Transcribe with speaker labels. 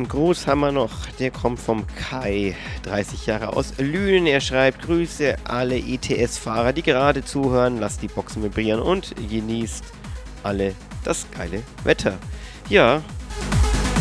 Speaker 1: Ein Gruß haben wir noch, der kommt vom Kai, 30 Jahre aus Lünen. Er schreibt: Grüße alle ETS-Fahrer, die gerade zuhören, lasst die Boxen vibrieren und genießt alle das geile Wetter. Ja,